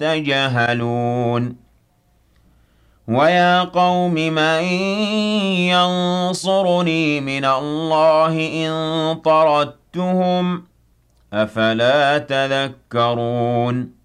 يَسْتَجْهَلُونَ وَيَا قَوْمِ مَن يَنصُرُنِي مِنَ اللَّهِ إِن طَرَدتُّهُمْ ۚ أَفَلَا تَذَكَّرُونَ